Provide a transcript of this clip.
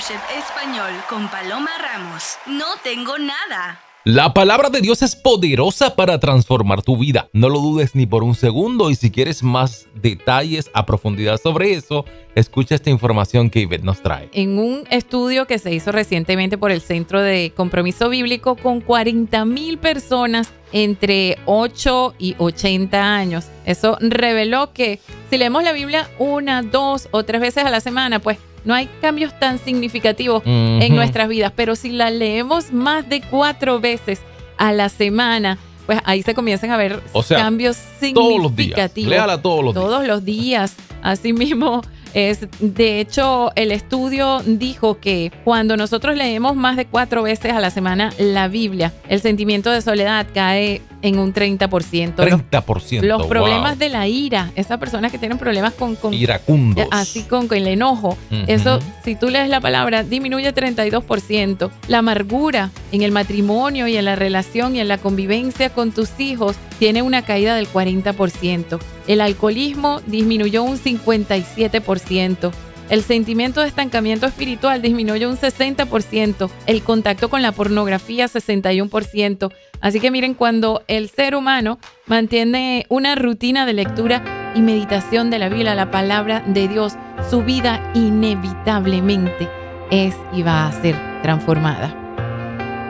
Worship Español con Paloma Ramos. No tengo nada. La palabra de Dios es poderosa para transformar tu vida. No lo dudes ni por un segundo, y si quieres más detalles a profundidad sobre eso, escucha esta información que Ivette nos trae. En un estudio que se hizo recientemente por el Centro de Compromiso Bíblico con 40,000 personas entre 8 y 80 años, eso reveló que si leemos la Biblia 1, 2 o 3 veces a la semana, pues no hay cambios tan significativos en nuestras vidas, pero si la leemos más de 4 veces a la semana, pues ahí se comienzan a ver cambios significativos. Todos los días. Léala todos los días. Todos los días. Así mismo es. De hecho, el estudio dijo que cuando nosotros leemos más de 4 veces a la semana la Biblia, el sentimiento de soledad cae en un 30%. 30%. Los problemas de la ira, esas personas que tienen problemas con iracundos. Así con el enojo. Eso, si tú lees la palabra, disminuye 32%. La amargura en el matrimonio y en la relación y en la convivencia con tus hijos tiene una caída del 40%. El alcoholismo disminuyó un 57%. El sentimiento de estancamiento espiritual disminuyó un 60%. El contacto con la pornografía, 61%. Así que miren, cuando el ser humano mantiene una rutina de lectura y meditación de la Biblia, la palabra de Dios, su vida inevitablemente es y va a ser transformada.